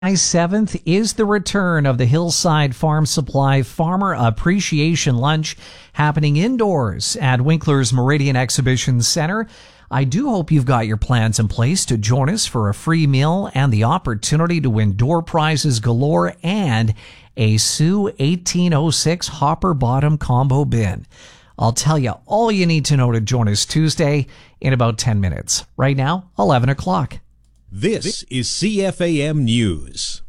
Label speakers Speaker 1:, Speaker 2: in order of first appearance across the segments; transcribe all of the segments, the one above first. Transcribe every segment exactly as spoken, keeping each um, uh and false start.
Speaker 1: July seventh is the return of the Hillside Farm Supply Farmer Appreciation Lunch happening indoors at Winkler's Meridian Exhibition Center. I do hope you've got your plans in place to join us for a free meal and the opportunity to win door prizes galore and a Sioux eighteen oh six Hopper Bottom Combo Bin. I'll tell you all you need to know to join us Tuesday in about ten minutes. Right now, eleven o'clock.
Speaker 2: This is C F A M News.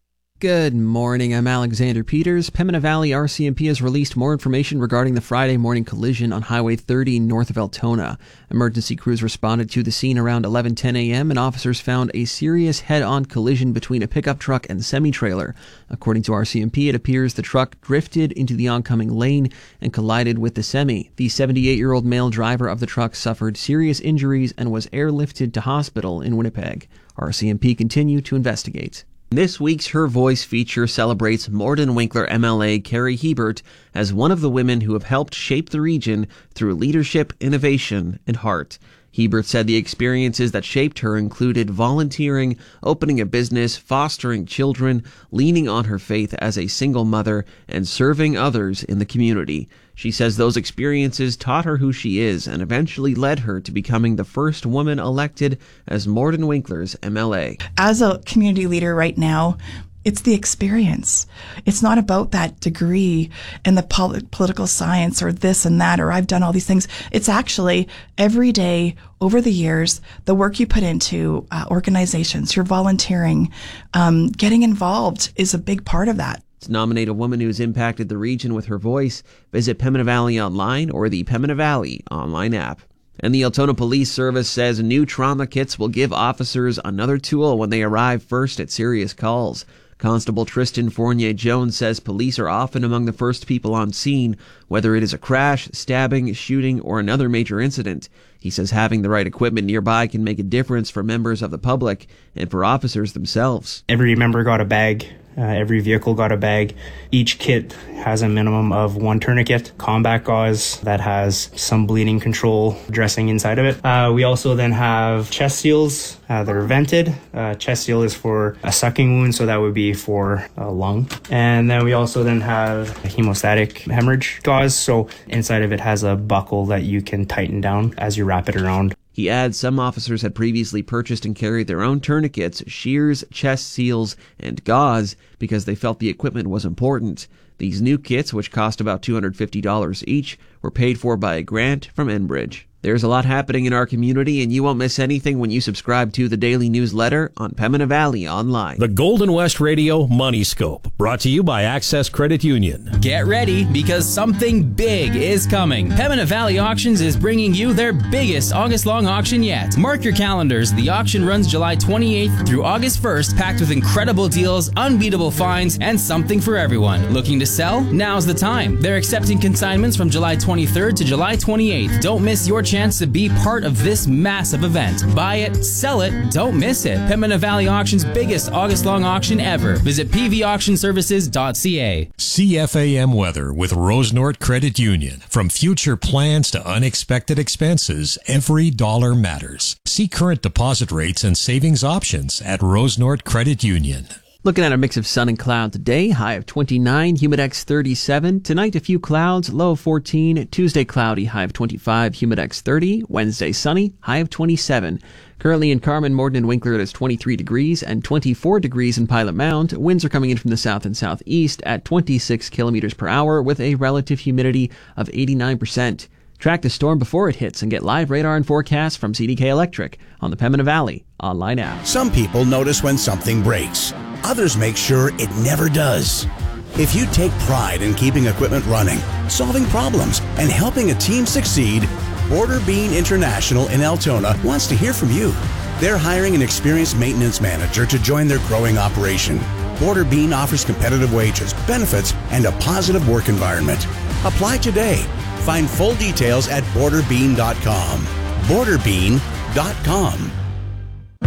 Speaker 3: Good morning, I'm Alexander Peters. Pembina Valley R C M P has released more information regarding the Friday morning collision on Highway thirty north of Altona. Emergency crews responded to the scene around eleven ten a.m. and officers found a serious head-on collision between a pickup truck and semi-trailer. According to R C M P, it appears the truck drifted into the oncoming lane and collided with the semi. The seventy-eight-year-old male driver of the truck suffered serious injuries and was airlifted to hospital in Winnipeg. R C M P continued to investigate. This week's Her Voice feature celebrates Morden Winkler M L A Carrie Hebert as one of the women who have helped shape the region through leadership, innovation, and heart. Hebert said the experiences that shaped her included volunteering, opening a business, fostering children, leaning on her faith as a single mother, and serving others in the community. She says those experiences taught her who she is and eventually led her to becoming the first woman elected as Morden Winkler's M L A.
Speaker 4: As a community leader right now, it's the experience. It's not about that degree in the pol- political science or this and that, or I've done all these things. It's actually every day over the years, the work you put into uh, organizations, your volunteering, um, getting involved is a big part of that.
Speaker 3: To nominate a woman who has impacted the region with her voice, visit Pembina Valley Online or the Pembina Valley online app. And the Altona Police Service says new trauma kits will give officers another tool when they arrive first at serious calls. Constable Tristan Fournier-Jones says police are often among the first people on scene, whether it is a crash, stabbing, shooting, or another major incident. He says having the right equipment nearby can make a difference for members of the public and for officers themselves.
Speaker 5: Every member got a bag. Uh, every vehicle got a bag. Each kit has a minimum of one tourniquet, combat gauze that has some bleeding control dressing inside of it. Uh, we also then have chest seals uh, that are vented. Uh, chest seal is for a sucking wound, so that would be for a lung. And then we also then have a hemostatic hemorrhage gauze, so inside of it has a buckle that you can tighten down as you wrap it around.
Speaker 3: He adds some officers had previously purchased and carried their own tourniquets, shears, chest seals, and gauze because they felt the equipment was important. These new kits, which cost about two hundred fifty dollars each, were paid for by a grant from Enbridge. There's a lot happening in our community, and you won't miss anything when you subscribe to the daily newsletter on Pembina Valley Online.
Speaker 2: The Golden West Radio Money Scope, brought to you by Access Credit Union.
Speaker 6: Get ready, because something big is coming. Pembina Valley Auctions is bringing you their biggest August-long auction yet. Mark your calendars. The auction runs July twenty-eighth through August first, packed with incredible deals, unbeatable finds, and something for everyone. Looking to sell? Now's the time. They're accepting consignments from July twenty-third to July twenty-eighth. Don't miss your chance chance to be part of this massive event. Buy it, sell it, don't miss it. Pembina Valley Auction's biggest August-long auction ever. Visit p v auction services dot c a.
Speaker 2: C F A M weather with Rosenort Credit Union. From future plans to unexpected expenses, every dollar matters. See current deposit rates and savings options at Rosenort Credit Union.
Speaker 3: Looking at a mix of sun and cloud today, high of twenty-nine, humidex thirty-seven. Tonight, a few clouds, low of fourteen. Tuesday, cloudy, high of twenty-five, humidex thirty. Wednesday, sunny, high of twenty-seven. Currently in Carman, Morden, and Winkler, it is twenty-three degrees and twenty-four degrees in Pilot Mound. Winds are coming in from the south and southeast at twenty-six kilometers per hour with a relative humidity of eighty-nine percent. Track the storm before it hits and get live radar and forecasts from C D K Electric on the Pembina Valley online app.
Speaker 7: Some people notice when something breaks. Others make sure it never does. If you take pride in keeping equipment running, solving problems, and helping a team succeed, Border Bean International in Altona wants to hear from you. They're hiring an experienced maintenance manager to join their growing operation. Border Bean offers competitive wages, benefits, and a positive work environment. Apply today. Find full details at border bean dot com. border bean dot com.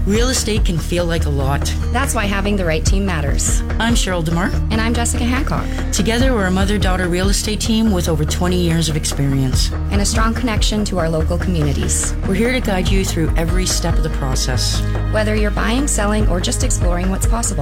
Speaker 8: real estate can feel like a lot.
Speaker 9: That's why having the right team matters.
Speaker 8: I'm Cheryl DeMar.
Speaker 9: And I'm Jessica Hancock.
Speaker 8: Together, we're a mother-daughter real estate team with over twenty years of experience.
Speaker 9: And a strong connection to our local communities.
Speaker 8: We're here to guide you through every step of the process.
Speaker 9: Whether you're buying, selling, or just exploring what's possible.